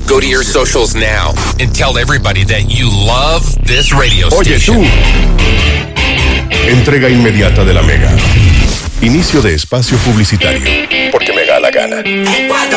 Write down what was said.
Go to your socials now and tell everybody that you love this radio Oye, station. tú. Entrega inmediata de la Mega. Inicio de espacio publicitario. Porque me da la gana. En 4,